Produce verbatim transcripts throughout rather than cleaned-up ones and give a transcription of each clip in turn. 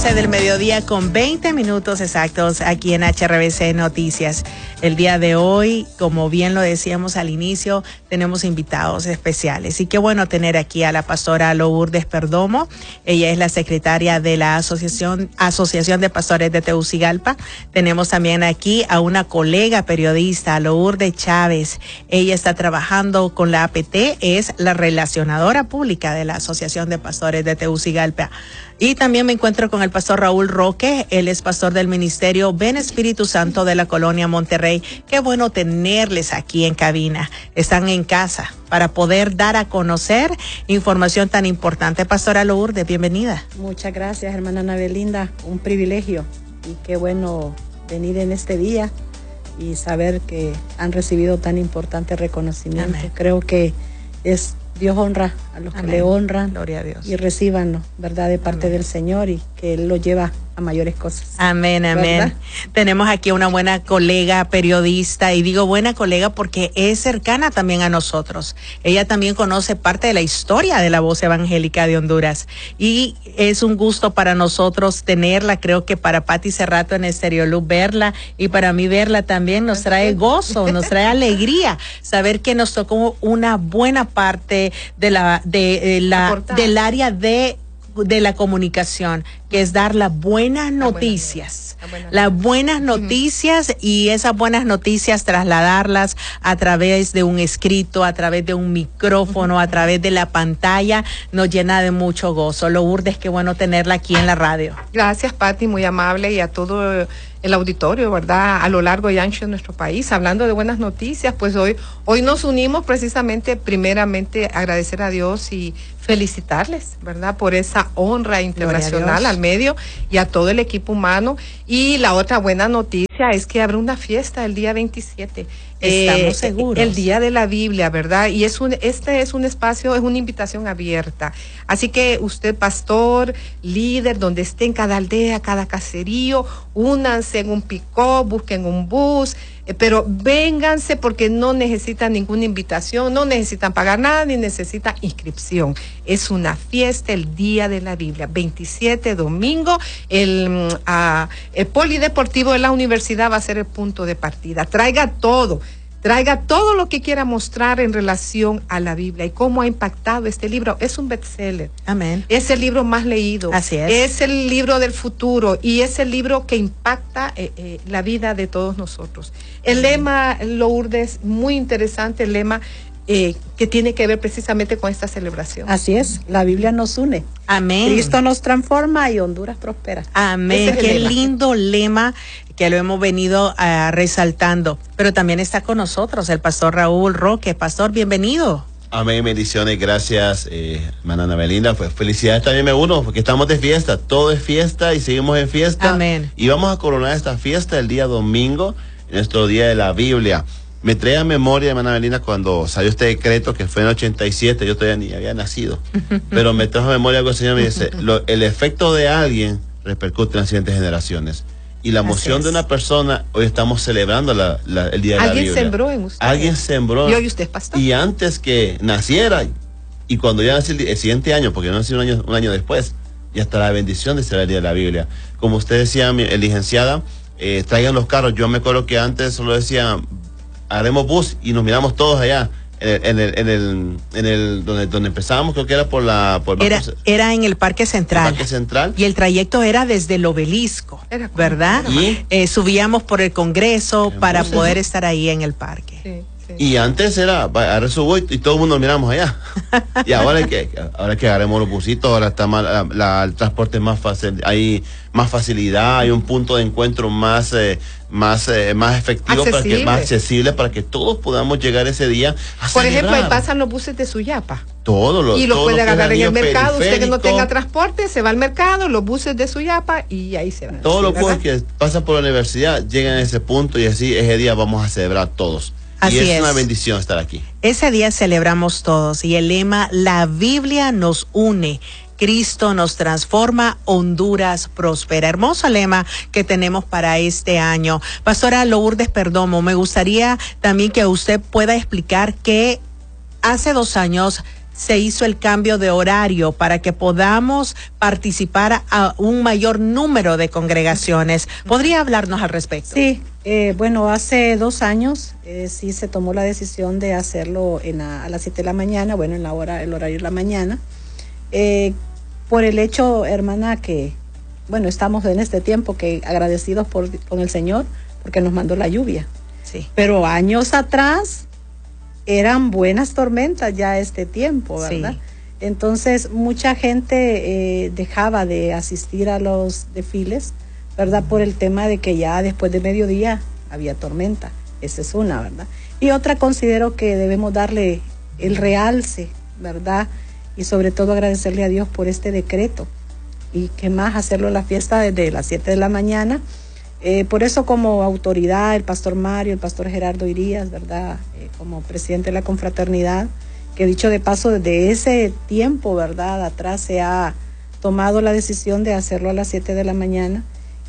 doce del mediodía con veinte minutos exactos aquí en H R V C Noticias. El día de hoy, como bien lo decíamos al inicio, tenemos invitados especiales. Y qué bueno tener aquí a la pastora Lourdes Perdomo. Ella es la secretaria de la Asociación, Asociación de Pastores de Tegucigalpa. Tenemos también aquí a una colega periodista, Lourdes Chávez. Ella está trabajando con la A P T, es la relacionadora pública de la Asociación de Pastores de Tegucigalpa. Y también me encuentro con el pastor Raúl Roque, él es pastor del ministerio Ven Espíritu Santo de la colonia Monterrey. Qué bueno tenerles aquí en cabina, están en casa para poder dar a conocer información tan importante. Pastora Lourdes, bienvenida. Muchas gracias, hermana Ana Belinda, un privilegio y qué bueno venir en este día y saber que han recibido tan importante reconocimiento. Amén. Creo que es Dios honra a los Amén. Que le honran. Gloria a Dios. Y recibanlo, ¿verdad? De parte Amén. Del Señor y que Él lo lleva a mayores cosas. Amén, amén. ¿Verdad? Tenemos aquí una buena colega periodista, y digo buena colega porque es cercana también a nosotros. Ella también conoce parte de la historia de la Voz Evangélica de Honduras y es un gusto para nosotros tenerla. Creo que para Pati Cerrato en Estereoluz verla y para mí verla también nos trae gozo, nos trae alegría saber que nos tocó una buena parte de la de, de la del área de de la comunicación, que es dar las buenas noticias, las buenas, las buenas noticias uh-huh. y esas buenas noticias trasladarlas a través de un escrito, a través de un micrófono, uh-huh. a través de la pantalla, nos llena de mucho gozo. Lourdes, qué bueno tenerla aquí en la radio. Gracias, Pati, muy amable, y a todo el auditorio, ¿verdad? A lo largo y ancho de nuestro país, hablando de buenas noticias, pues hoy, hoy nos unimos precisamente, primeramente, agradecer a Dios y felicitarles, ¿verdad? Por esa honra internacional al medio y a todo el equipo humano. Y la otra buena noticia es que habrá una fiesta el día veintisiete. Estamos eh, seguros. El Día de la Biblia, ¿verdad? Y es un, este es un espacio, es una invitación abierta. Así que usted, pastor, líder, donde esté en cada aldea, cada caserío, únanse en un pick-up, busquen un bus, eh, pero vénganse porque no necesitan ninguna invitación, no necesitan pagar nada, ni necesitan inscripción. Es una fiesta, el Día de la Biblia, veintisiete, domingo, el, uh, el polideportivo de la universidad va a ser el punto de partida. Traiga todo. Traiga todo lo que quiera mostrar en relación a la Biblia y cómo ha impactado este libro. Es un bestseller. Amén. Es el libro más leído. Así es. Es el libro del futuro y es el libro que impacta eh, eh, la vida de todos nosotros. El Amén. Lema, Lourdes, muy interesante el lema. Eh, que tiene que ver precisamente con esta celebración. Así es, la Biblia nos une. Amén. Cristo nos transforma y Honduras prospera. Amén. Qué lema. Lindo lema que lo hemos venido uh, resaltando. Pero también está con nosotros el pastor Raúl Roque. Pastor, bienvenido. Amén, bendiciones, gracias, eh, hermana Ana Belinda. Pues felicidades también me uno, porque estamos de fiesta, todo es fiesta y seguimos en fiesta. Amén. Y vamos a coronar esta fiesta el día domingo, nuestro día de la Biblia. Me trae a memoria, hermana Belinda, cuando salió este decreto que fue en ochenta y siete, yo todavía ni había nacido, pero me trajo a memoria algo, el Señor me dice, lo, el efecto de alguien repercute en las siguientes generaciones. Y la emoción de una persona, hoy estamos celebrando la, la, el Día de la Biblia. Alguien sembró en usted. Alguien sembró. Y hoy usted es pastor. Y antes que naciera, y cuando ya nací el, el siguiente año, porque yo nací un año, un año después, ya está la bendición de celebrar el Día de la Biblia. Como usted decía, mi, el licenciada, eh, traigan los carros. Yo me acuerdo que antes solo decía, haremos bus y nos miramos todos allá. En el, en el, en el, donde, donde empezábamos, creo que era por la, por era, era en el Parque Central. El Parque Central. Y el trayecto era desde el Obelisco, era ¿verdad? Y eh, subíamos por el Congreso para poder estar ahí en el parque. Sí. Sí. Y antes era, agarré su bus y todo el mundo miramos allá. Y ahora es que, ahora es que agarremos los busitos, ahora está más, la, la, el transporte es más fácil, hay más facilidad, hay un punto de encuentro más, eh, más, eh, más efectivo, para que, más accesible para que todos podamos llegar ese día a Por celebrar. ejemplo, ahí pasan los buses de Suyapa. Todo lo, y lo todo puede lo agarrar en el mercado. periférico. Usted que no tenga transporte, se va al mercado, los buses de Suyapa y ahí se van. Todos los buses que pasan por la universidad llegan a ese punto y así ese día vamos a celebrar todos. Así y es, es una bendición estar aquí. Ese día celebramos todos y el lema, la Biblia nos une. Cristo nos transforma, Honduras prospera. Hermoso lema que tenemos para este año. Pastora Lourdes Perdomo, me gustaría también que usted pueda explicar que hace dos años se hizo el cambio de horario para que podamos participar a un mayor número de congregaciones. ¿Podría hablarnos al respecto? Sí, eh, bueno, hace dos años eh, sí se tomó la decisión de hacerlo en la, a las siete de la mañana, bueno, en la hora, el horario de la mañana, eh, por el hecho, hermana, que, bueno, estamos en este tiempo que agradecidos por, con el Señor porque nos mandó la lluvia. Sí. Pero años atrás eran buenas tormentas ya este tiempo, ¿verdad? Sí. Entonces mucha gente eh, dejaba de asistir a los desfiles, ¿verdad? Por el tema de que ya después de mediodía había tormenta. Esa es una, ¿verdad? Y otra, considero que debemos darle el realce, ¿verdad? Y sobre todo agradecerle a Dios por este decreto. Y qué más, hacerlo la fiesta desde las siete de la mañana. Eh, por eso, como autoridad, el pastor Mario, el pastor Gerardo Irías, ¿verdad? Eh, como presidente de la confraternidad, que dicho de paso, desde ese tiempo, ¿verdad? Atrás se ha tomado la decisión de hacerlo a las siete de la mañana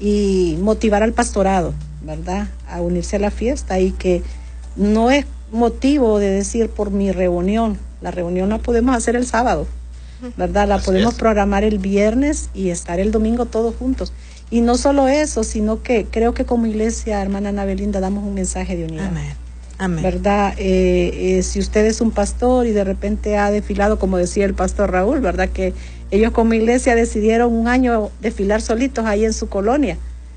y motivar al pastorado, ¿verdad? A unirse a la fiesta, y que no es motivo de decir por mi reunión. La reunión la podemos hacer el sábado, ¿verdad? La podemos programar el viernes y estar el domingo todos juntos. Y no solo eso, sino que creo que como iglesia, hermana Ana Belinda, damos un mensaje de unidad. Amén. Amén. ¿Verdad? Eh, eh, si usted es un pastor y de repente ha desfilado, como decía el pastor Raúl, ¿verdad? Que ellos como iglesia decidieron un año desfilar solitos ahí en su colonia.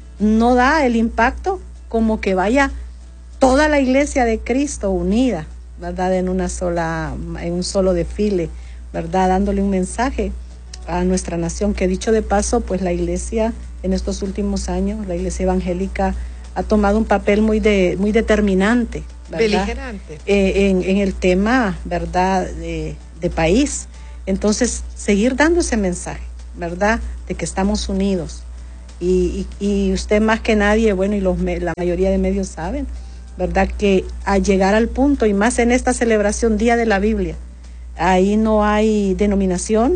No da el impacto como que vaya toda la iglesia de Cristo unida, ¿verdad? En una sola, en un solo desfile, ¿verdad? Dándole un mensaje a nuestra nación, que dicho de paso, pues la iglesia en estos últimos años, la iglesia evangélica ha tomado un papel muy de, muy determinante, ¿verdad? Beligerante. Eh, en, en el tema, ¿verdad?, de, de país. Entonces, seguir dando ese mensaje, ¿verdad?, de que estamos unidos. Y, y, y usted más que nadie, bueno, y los, la mayoría de medios saben, ¿verdad?, que al llegar al punto, y más en esta celebración Día de la Biblia, ahí no hay denominación,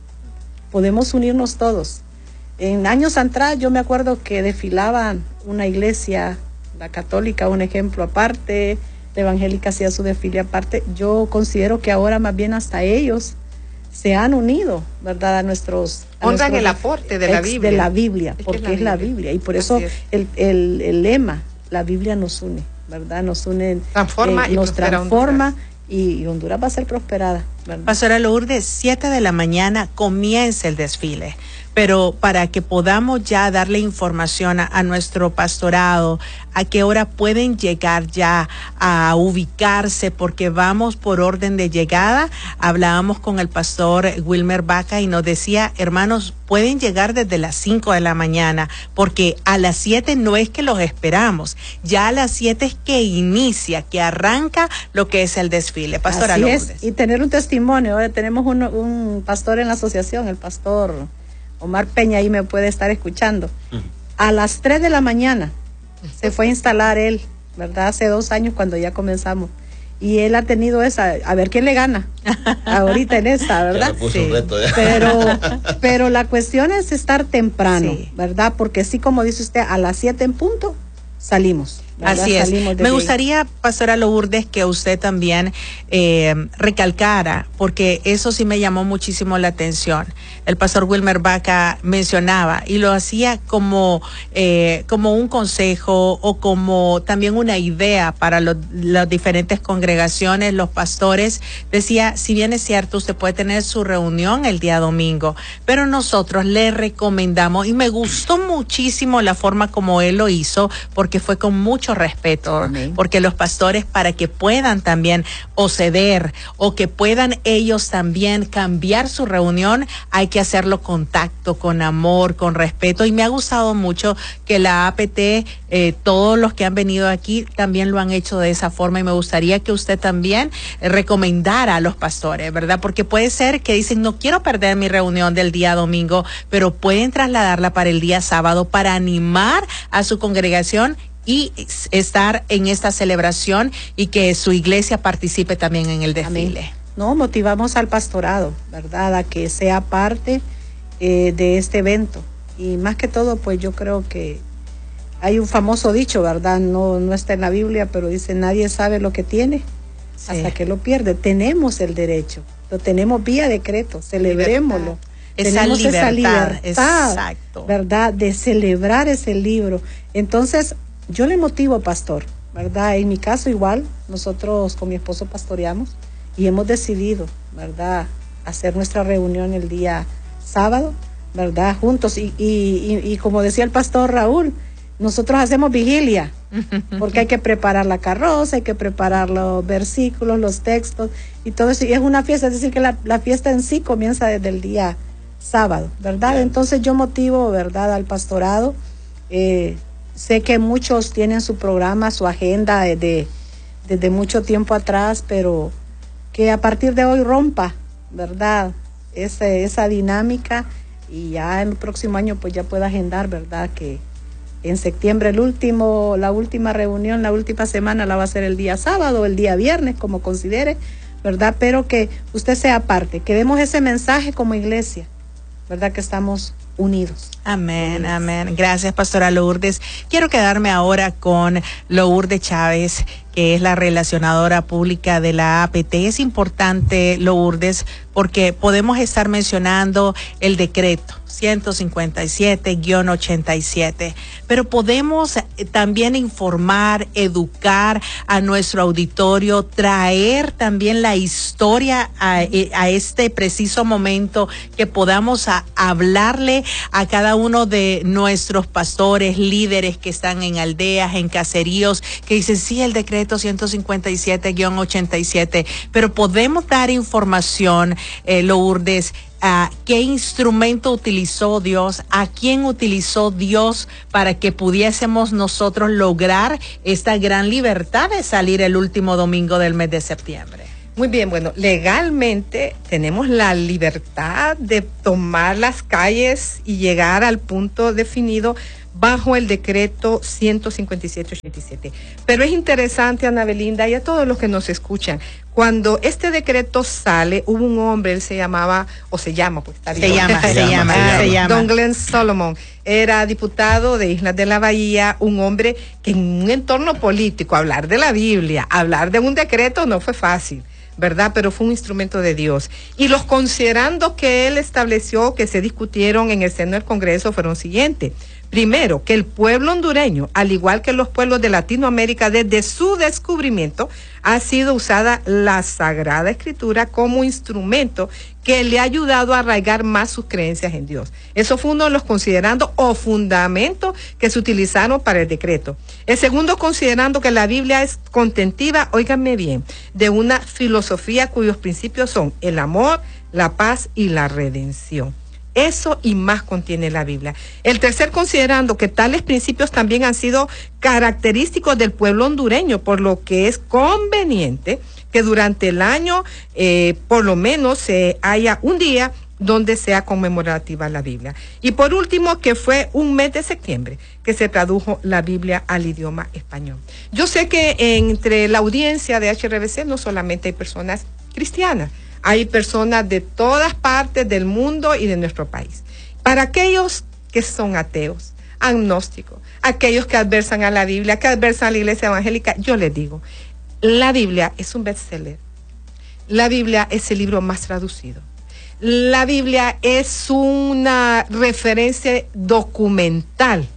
podemos unirnos todos. En años atrás yo me acuerdo que desfilaban una iglesia, la católica, un ejemplo aparte, la evangélica hacía su desfile aparte. Yo considero que ahora más bien hasta ellos se han unido, ¿verdad? A nuestros... Honran el aporte de la Biblia. De la Biblia, es porque es la Biblia. Biblia. Y por Así eso es. el, el, el lema, la Biblia nos une, ¿verdad? Nos une, transforma eh, y nos transforma Honduras. Y, y Honduras va a ser prosperada, ¿verdad? Pastora Lourdes, siete de la mañana comienza el desfile. Pero para que podamos ya darle información a, a nuestro pastorado, a qué hora pueden llegar ya a ubicarse, porque vamos por orden de llegada. Hablábamos con el pastor Wilmer Vaca y nos decía, hermanos, pueden llegar desde las cinco de la mañana, porque a las siete no es que los esperamos, ya a las siete es que inicia, que arranca lo que es el desfile. Pastora Así Lourdes. Es. Y tener un testimonio. Ahora tenemos un, un pastor en la asociación, el pastor Omar Peña, ahí me puede estar escuchando. Uh-huh. A las tres de la mañana se fue a instalar él, ¿verdad? Hace dos años cuando ya comenzamos. Y él ha tenido esa, a ver quién le gana ahorita en esta, ¿verdad? Sí. Reto, pero, pero la cuestión es estar temprano, sí. ¿verdad? Porque sí, como dice usted, a las siete en punto salimos. ¿verdad? Así es. Salimos de Me ahí. gustaría, pastora Lourdes, que usted también eh, recalcara, porque eso sí me llamó muchísimo la atención. El pastor Wilmer Vaca mencionaba, y lo hacía como, eh, como un consejo o como también una idea para lo, las diferentes congregaciones, los pastores. Decía, si bien es cierto, usted puede tener su reunión el día domingo, pero nosotros le recomendamos, y me gustó muchísimo la forma como él lo hizo, porque fue con mucho respeto. Amén. Porque los pastores, para que puedan también o ceder o que puedan ellos también cambiar su reunión, hay que hacerlo con tacto, con amor, con respeto. Y me ha gustado mucho que la A P T, eh, todos los que han venido aquí también lo han hecho de esa forma, y me gustaría que usted también eh, recomendara a los pastores, ¿verdad? Porque puede ser que dicen, no quiero perder mi reunión del día domingo, pero pueden trasladarla para el día sábado para animar a su congregación y estar en esta celebración, y que su iglesia participe también en el desfile. Amén. No, motivamos al pastorado, ¿verdad?, a que sea parte eh, de este evento. Y más que todo, pues yo creo que hay un famoso dicho, ¿verdad? No, no está en la Biblia, pero dice, nadie sabe lo que tiene sí. hasta que lo pierde. Tenemos el derecho, lo tenemos vía decreto, celebrémoslo. Esa tenemos libertad, esa libertad, exacto. ¿verdad? De celebrar ese libro. Entonces, yo le motivo, pastor, ¿verdad? En mi caso igual, nosotros con mi esposo pastoreamos y hemos decidido, ¿verdad?, hacer nuestra reunión el día sábado, ¿verdad?, juntos. Y, y, y, y como decía el pastor Raúl, nosotros hacemos vigilia, porque hay que preparar la carroza, hay que preparar los versículos, los textos y todo eso. Y es una fiesta, es decir, que la, la fiesta en sí comienza desde el día sábado, ¿verdad? Bien. Entonces yo motivo, ¿verdad?, al pastorado. Eh, sé que muchos tienen su programa, su agenda desde, desde mucho tiempo atrás, pero que a partir de hoy rompa, ¿verdad?, esa, esa dinámica, y ya en el próximo año pues ya pueda agendar, ¿verdad?, que en septiembre el último, la última reunión, la última semana la va a hacer el día sábado, el día viernes, como considere, ¿verdad? Pero que usted sea parte, que demos ese mensaje como iglesia, ¿verdad?, que estamos unidos. Amén, unidos. Amén. Gracias, pastora Lourdes. Quiero quedarme ahora con Lourdes Chávez, que es la relacionadora pública de la A P T. Es importante, Lourdes, porque podemos estar mencionando el decreto ciento cincuenta y siete guión ochenta y siete, pero podemos también informar, educar a nuestro auditorio, traer también la historia a, a este preciso momento, que podamos a, hablarle a cada uno de nuestros pastores, líderes que están en aldeas, en caseríos, que dicen, sí, el decreto ciento cincuenta y siete guión ochenta y siete, pero podemos dar información, eh, Lourdes, Uh, qué instrumento utilizó Dios, a quién utilizó Dios para que pudiésemos nosotros lograr esta gran libertad de salir el último domingo del mes de septiembre. Muy bien, bueno, legalmente tenemos la libertad de tomar las calles y llegar al punto definido bajo el decreto ciento cincuenta y siete ochenta y siete. Pero es interesante, Ana Belinda, y a todos los que nos escuchan, cuando este decreto sale, hubo un hombre, él se llamaba, o se llama, pues está se llama, se, se llama, llama, se llama. Don Glenn Solomon, era diputado de Islas de la Bahía, un hombre que en un entorno político, hablar de la Biblia, hablar de un decreto no fue fácil, ¿verdad? Pero fue un instrumento de Dios. Y los considerandos que él estableció, que se discutieron en el seno del Congreso, fueron siguientes. Primero, que el pueblo hondureño, al igual que los pueblos de Latinoamérica, desde su descubrimiento, ha sido usada la Sagrada Escritura como instrumento que le ha ayudado a arraigar más sus creencias en Dios. Eso fue uno de los considerandos o fundamentos que se utilizaron para el decreto. El segundo, considerando que la Biblia es contentiva, óiganme bien, de una filosofía cuyos principios son el amor, la paz y la redención. Eso y más contiene la Biblia. El tercer, considerando que tales principios también han sido característicos del pueblo hondureño, por lo que es conveniente que durante el año, eh, por lo menos, se eh, haya un día donde sea conmemorativa la Biblia. Y por último, que fue un mes de septiembre que se tradujo la Biblia al idioma español. Yo sé que entre la audiencia de H R B C no solamente hay personas cristianas, hay personas de todas partes del mundo y de nuestro país. Para aquellos que son ateos, agnósticos, aquellos que adversan a la Biblia, que adversan a la iglesia evangélica, yo les digo, la Biblia es un bestseller. La Biblia es el libro más traducido. La Biblia es una referencia documental.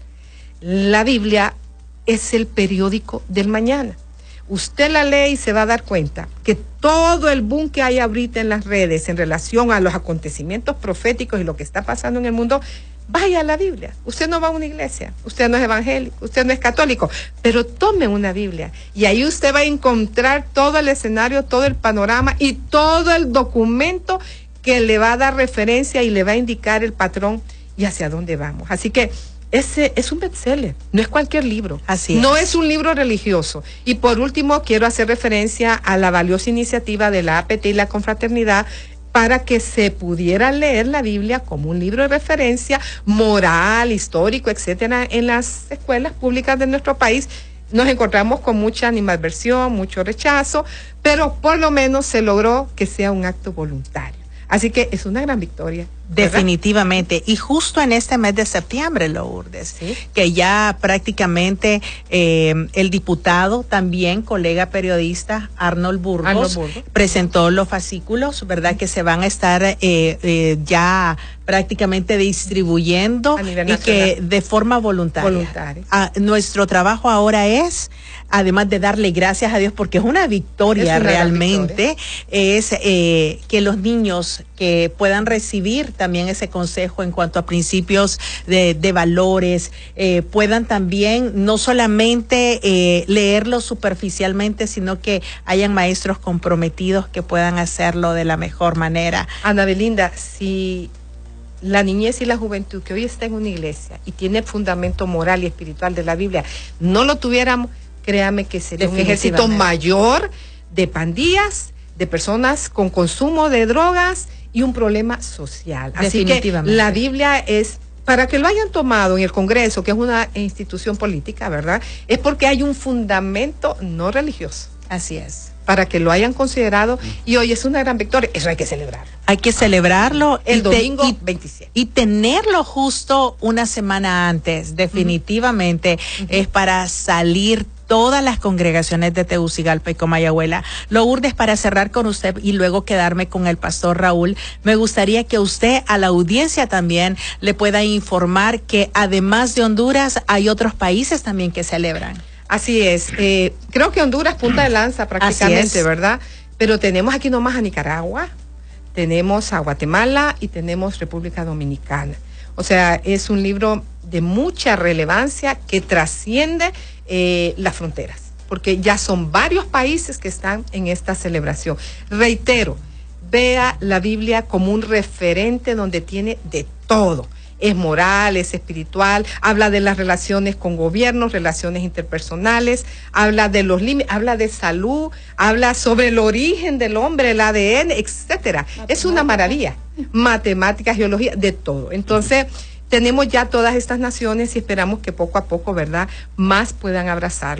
La Biblia es el periódico del mañana. Usted la lee y se va a dar cuenta que todo el boom que hay ahorita en las redes en relación a los acontecimientos proféticos y lo que está pasando en el mundo, vaya a la Biblia. Usted no va a una iglesia, usted no es evangélico, usted no es católico, pero tome una Biblia y ahí usted va a encontrar todo el escenario, todo el panorama y todo el documento que le va a dar referencia y le va a indicar el patrón y hacia dónde vamos. Así que ese es un bestseller, no es cualquier libro. Así es. No es un libro religioso. Y por último, quiero hacer referencia a la valiosa iniciativa de la A P T y la Confraternidad para que se pudiera leer la Biblia como un libro de referencia moral, histórico, etcétera, en las escuelas públicas de nuestro país. Nos encontramos con mucha animadversión, mucho rechazo, pero por lo menos se logró que sea un acto voluntario. Así que es una gran victoria Definitivamente. Y justo en este mes de septiembre, Lourdes, ¿sí? Que ya prácticamente eh, el diputado, también colega periodista, Arnold Burgos, Arnold Burgos, presentó los fascículos, ¿verdad? Que se van a estar eh, eh, ya prácticamente distribuyendo y que de forma voluntaria. voluntaria. Ah, nuestro trabajo ahora es, además de darle gracias a Dios, porque es una victoria es una realmente, victoria. es eh, que los niños que puedan recibir también ese consejo en cuanto a principios de, de valores, eh, puedan también no solamente eh, leerlo superficialmente, sino que hayan maestros comprometidos que puedan hacerlo de la mejor manera. Ana Belinda, si la niñez y la juventud que hoy está en una iglesia y tiene el fundamento moral y espiritual de la Biblia, no lo tuviéramos, créame que sería un ejército mayor de pandillas, de personas con consumo de drogas y un problema social. Así que la Biblia es, para que lo hayan tomado en el Congreso, que es una institución política, ¿verdad? Es porque hay un fundamento no religioso. Así es. Para que lo hayan considerado, y hoy es una gran victoria, eso hay que celebrarlo. Hay que celebrarlo el domingo y, veintisiete. Y tenerlo justo una semana antes, definitivamente, uh-huh. es para salir todas las congregaciones de Tegucigalpa y Comayagüela. Lourdes, para cerrar con usted y luego quedarme con el pastor Raúl, me gustaría que usted a la audiencia también le pueda informar que además de Honduras hay otros países también que celebran. Así es, eh, creo que Honduras punta de lanza prácticamente, ¿verdad? Pero tenemos aquí nomás a Nicaragua, tenemos a Guatemala y tenemos República Dominicana. O sea, es un libro de mucha relevancia que trasciende eh, las fronteras, porque ya son varios países que están en esta celebración. Reitero, vea la Biblia como un referente donde tiene de todo. Es moral, es espiritual, habla de las relaciones con gobiernos, relaciones interpersonales, habla de los límites, habla de salud, habla sobre el origen del hombre, el A D N, etcétera. Es una maravilla. Matemáticas, geología, de todo. Entonces, tenemos ya todas estas naciones y esperamos que poco a poco, ¿verdad?, más puedan abrazar.